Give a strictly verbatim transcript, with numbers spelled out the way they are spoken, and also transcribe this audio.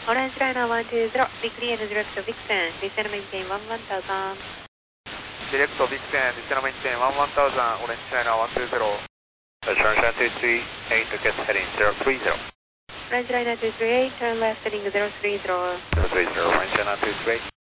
Orange Liner one two zero, be clear and direct to Vixen, descend maintain one one thousand. Direct to Vixen, descend maintain one one thousand, Orange Liner one two zero. Sunshine two three eight, get heading zero three zero. Orange Liner two three eight, turn left heading zero three zero. zero three zero, Orange Liner two three eight.